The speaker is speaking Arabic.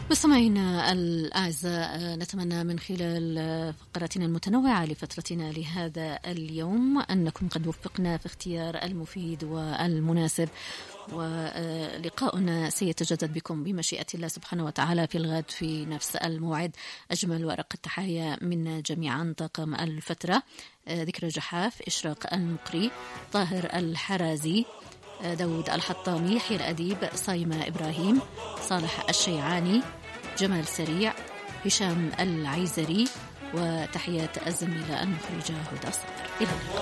مستمعينا الأعزاء، نتمنى من خلال فقراتنا المتنوعة لفترتنا لهذا اليوم أنكم قد وفقنا في اختيار المفيد والمناسب، ولقاؤنا سيتجدد بكم بمشيئة الله سبحانه وتعالى في الغد في نفس الموعد. أجمل وأرق التحايا منا جميعا طاقم الفترة: ذكرى جحاف، إشراق المقري، طاهر الحرازي، داود الحطامي، يحيى الأديب، صايمة إبراهيم، صالح الشيعاني، جمال سريع، هشام العيزري، وتحيات الزميلة المخرجة هدى الصدر. إلى اللقاء.